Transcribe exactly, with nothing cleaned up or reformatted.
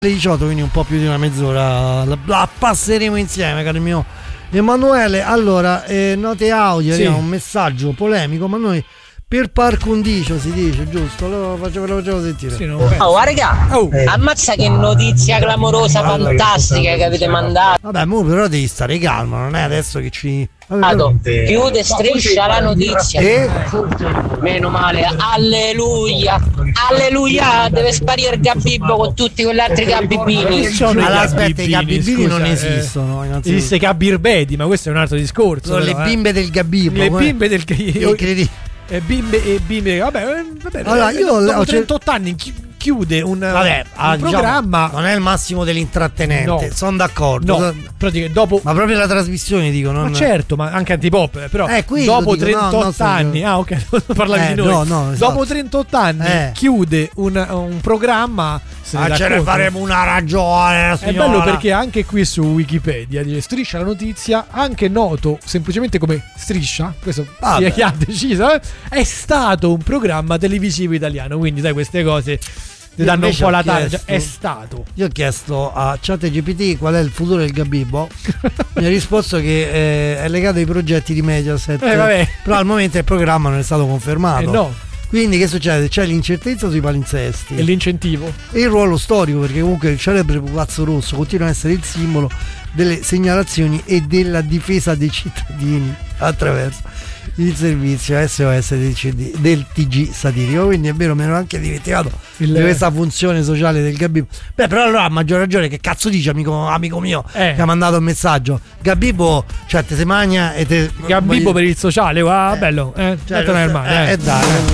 alle diciotto, quindi un po' più di una mezz'ora la, la passeremo insieme, caro mio Emanuele. Allora, eh, note audio, sì. Un messaggio polemico, ma noi per par condicio si dice, giusto? Lo facciamo, lo facciamo sentire. Sì, oh, raga, oh. Ammazza che notizia clamorosa, fantastica che avete mandato. Vabbè, mo però devi stare calmo, non è adesso che ci... Vabbè, chiude Striscia la notizia. E? Meno male, alleluia, alleluia, deve sparire il Gabibbo con tutti quegli altri Gabibini. Allora, aspetta, i Gabibini non esistono. Eh, esiste Gabirbedi, ma questo è un altro discorso. Sono le bimbe del Gabibbo. Le bimbe del Incredibile. E bimbe e bimbe, vabbè, vabbè. Allora, io ho trentotto anni chiude un, vabbè, un ah, programma. Diciamo, non è il massimo dell'intrattenente, no. Sono d'accordo. No, praticamente dopo, ma proprio la trasmissione dico, non... Ma certo, ma anche antipop, però eh, dopo dico, trentotto no, no, anni, ah ok, parlavi eh, di noi. No, no, esatto. Dopo trentotto anni eh. chiude un, un programma. Ah, ce ne faremo una ragione, è bello perché anche qui su Wikipedia dice Striscia la notizia, anche noto semplicemente come Striscia, questo si è chiaro deciso, eh? È stato un programma televisivo italiano, quindi sai queste cose ti danno un po' la taglia. È stato. Io ho chiesto a ChatGPT qual è il futuro del Gabibbo. Mi ha risposto che eh, è legato ai progetti di Mediaset, eh, vabbè. Però al momento il programma non è stato confermato. Eh no. Quindi che succede? C'è l'incertezza sui palinsesti e l'incentivo e il ruolo storico, perché comunque il celebre pupazzo rosso continua a essere il simbolo delle segnalazioni e della difesa dei cittadini attraverso il servizio S O S del, C D, del T G satirico. Quindi è vero, me ne ero anche dimenticato il... di questa funzione sociale del Gabibbo. Beh, però allora a maggior ragione, che cazzo dice amico, amico mio eh. che ha mandato un messaggio? Gabibbo, cioè te se magna e te Gabibbo voglio... per il sociale, guarda, ah, eh. bello, eh, cioè, non è male, eh, eh. eh, dai, eh.